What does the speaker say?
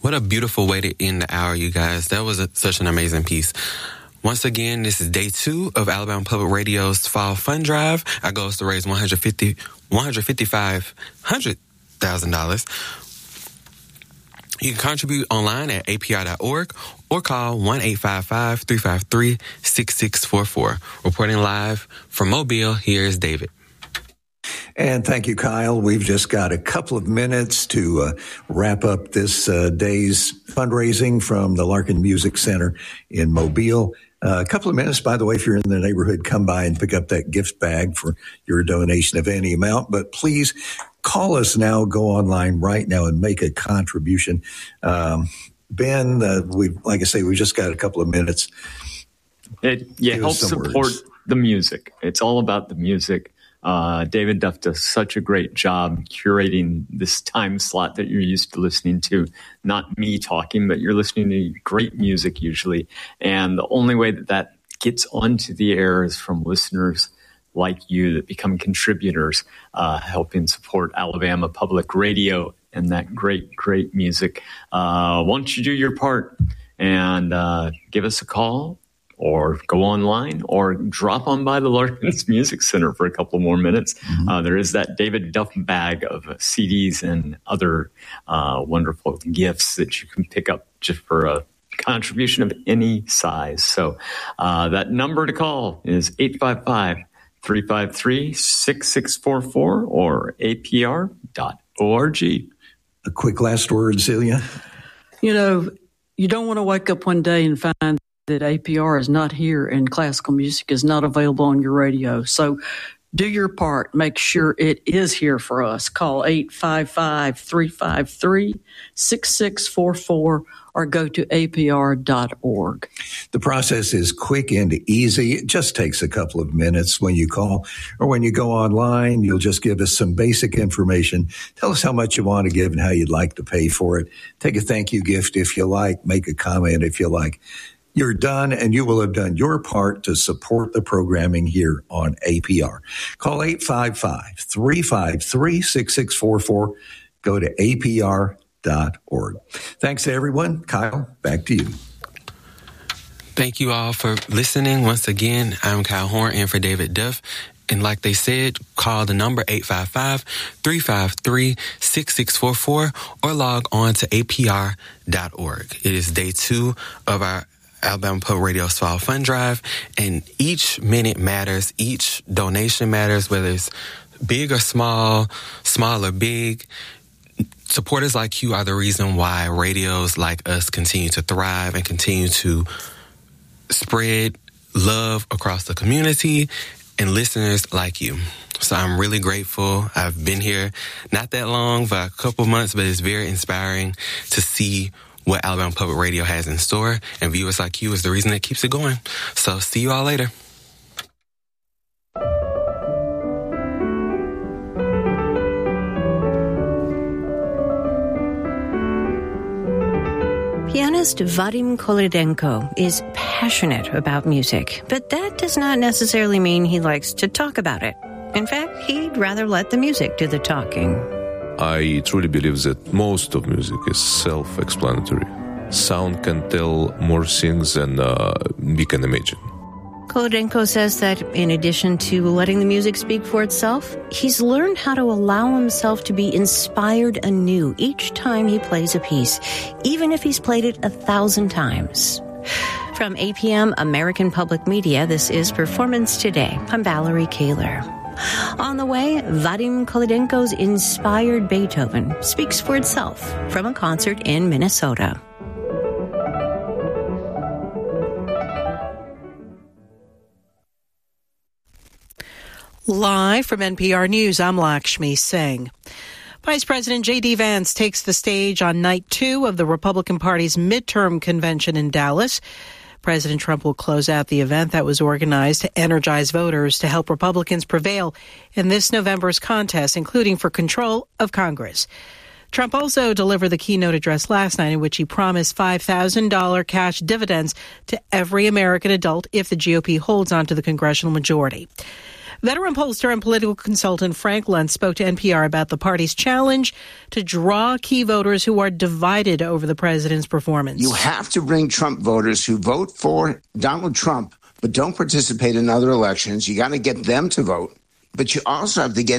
What a beautiful way to end the hour, you guys. That was such an amazing piece. Once again, this is day 2 of Alabama Public Radio's Fall Fund Drive. Our goal is to raise $150,000. You can contribute online at apr.org or call 1-855-353-6644. Reporting live from Mobile, here's David. And thank you, Kyle. We've just got a couple of minutes to wrap up this day's fundraising from the Larkin Music Center in Mobile. A couple of minutes, by the way, if you're in the neighborhood, come by and pick up that gift bag for your donation of any amount. But please call us now, go online right now and make a contribution. Ben, like I say, we just got a couple of minutes. Help support the music. It's all about the music. David Duff does such a great job curating this time slot that you're used to listening to. Not me talking, but you're listening to great music usually. And the only way that gets onto the air is from listeners like you that become contributors, helping support Alabama Public Radio and that great, great music. Why don't you do your part and give us a call, or go online, or drop on by the Larkins Music Center for a couple more minutes. Mm-hmm. There is that David Duff bag of CDs and other wonderful gifts that you can pick up just for a contribution of any size. So that number to call is 855-353-6644 or apr.org. A quick last word, Celia. You know, you don't want to wake up one day and find that APR is not here and classical music is not available on your radio. So do your part. Make sure it is here for us. Call 855-353-6644 or go to apr.org. The process is quick and easy. It just takes a couple of minutes when you call or when you go online. You'll just give us some basic information. Tell us how much you want to give and how you'd like to pay for it. Take a thank you gift if you like. Make a comment if you like. You're done, and you will have done your part to support the programming here on APR. Call 855-353-6644. Go to apr.org. Thanks to everyone. Kyle, back to you. Thank you all for listening. Once again, I'm Kyle Horn in for David Duff. And like they said, call the number 855-353-6644 or log on to apr.org. It is day 2 of our Alabama Public Radio's Fall Fund Drive, and each minute matters, each donation matters, whether it's big or small or big. Supporters like you are the reason why radios like us continue to thrive and continue to spread love across the community, and listeners like you. So I'm really grateful. I've been here not that long, but a couple months, but it's very inspiring to see what Alabama Public Radio has in store, and viewers like you is the reason that keeps it going. So see you all later. Pianist Vadim Kolodenko is passionate about music, but that does not necessarily mean he likes to talk about it. In fact, he'd rather let the music do the talking. I truly believe that most of music is self-explanatory. Sound can tell more things than we can imagine. Kolodenko says that in addition to letting the music speak for itself, he's learned how to allow himself to be inspired anew each time he plays a piece, even if he's played it 1,000 times. From APM American Public Media, this is Performance Today. I'm Valerie Kaler. On the way, Vadim Kolodenko's inspired Beethoven speaks for itself from a concert in Minnesota. Live from NPR News, I'm Lakshmi Singh. Vice President J.D. Vance takes the stage on night 2 of the Republican Party's midterm convention in Dallas. President Trump will close out the event that was organized to energize voters to help Republicans prevail in this November's contest, including for control of Congress. Trump also delivered the keynote address last night in which he promised $5,000 cash dividends to every American adult if the GOP holds on to the congressional majority. Veteran pollster and political consultant Frank Luntz spoke to NPR about the party's challenge to draw key voters who are divided over the president's performance. You have to bring Trump voters who vote for Donald Trump but don't participate in other elections. You got to get them to vote. But you also have to get